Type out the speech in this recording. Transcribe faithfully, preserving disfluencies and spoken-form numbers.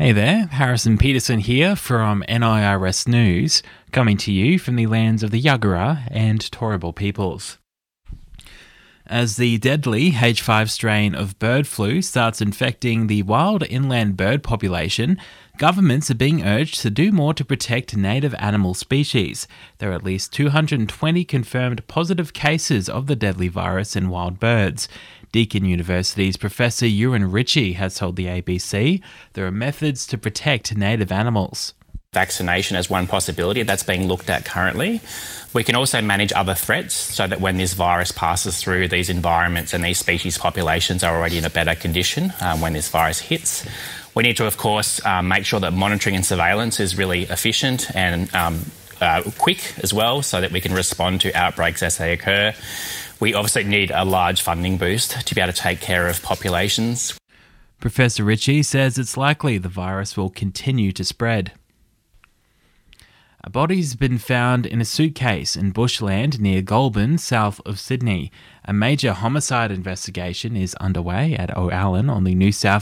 Hey there, Harrison Peterson here from N I R S News, coming to you from the lands of the Yagara and Turrbal peoples. As the deadly H five strain of bird flu starts infecting the wild inland bird population, governments are being urged to do more to protect native animal species. There are at least two hundred twenty confirmed positive cases of the deadly virus in wild birds. Deakin University's Professor Euan Ritchie has told the A B C there are methods to protect native animals. Vaccination as one possibility that's being looked at currently. We can also manage other threats so that when this virus passes through these environments and these species populations are already in a better condition um, when this virus hits. We need to, of course, um, make sure that monitoring and surveillance is really efficient and um, uh, quick as well so that we can respond to outbreaks as they occur. We obviously need a large funding boost to be able to take care of populations. Professor Ritchie says it's likely the virus will continue to spread. A body's been found in a suitcase in bushland near Goulburn, south of Sydney. A major homicide investigation is underway at O'Allen on the New South